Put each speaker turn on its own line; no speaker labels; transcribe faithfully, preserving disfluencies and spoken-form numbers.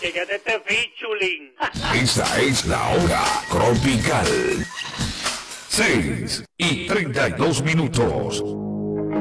chequete este featuring.
Esta es la hora tropical. seis y treinta y dos minutos.